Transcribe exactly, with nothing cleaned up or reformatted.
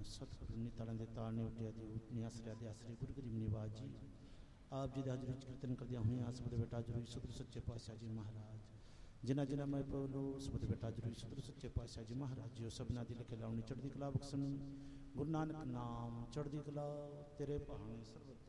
ਸਤਿਗੁਰੂ ਨੇ ਤਾਲਾਂ ਦੇ ਤਾਲ ਨੇ ਉੱਡਿਆ ਦੀ ਉਤਨੀ ਆਸਰਿਆ ਦੇ ਆਸਰੇ ਗੁਰੂ ਗਰੀਬ ਨਿਵਾਜ ਜੀ ਆਪ ਜੀ ਦੇ ਹਾਜ਼ਰੀ ਵਿੱਚ ਕੀਰਤਨ ਕਰਦਿਆਂ ਹੋਈਆਂ ਸਬਦ ਬੇਟਾ ਜਰੂਰੀ ਸਤਿਗੁਰੂ ਸੱਚੇ ਪਾਤਸ਼ਾਹ ਜੀ ਮਹਾਰਾਜ ਜਿਨ੍ਹਾਂ ਜਿਨ੍ਹਾਂ ਮੈਂ ਬੋਲੋ ਸਬਦ ਬੇਟਾ ਜਰੂਰੀ ਸਤਿਗੁਰੂ ਸੱਚੇ ਪਾਤਸ਼ਾਹ ਜੀ ਮਹਾਰਾਜ ਜੀ ਸਭਨਾਂ ਦੀ ਲਿਖੇ ਲਾਉਣੀ ਚੜ੍ਹਦੀ ਕਲਾ ਬਖਸ਼ਣ ਗੁਰੂ ਨਾਨਕ ਨਾਮ ਚੜ੍ਹਦੀ ਕਲਾ ਤੇਰੇ ਭਾਣੇ ਸਰਬਤ